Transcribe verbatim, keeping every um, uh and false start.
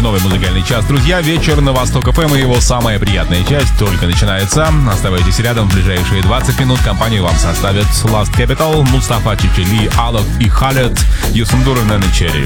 новый музыкальный час. Друзья, вечер на Восток эф эм и его самая приятная часть только начинается. Оставайтесь рядом в ближайшие двадцать минут. Компанию вам составят Last Capital, Мустафа Чичили, Алок и Халет, Юсундур Нанычери.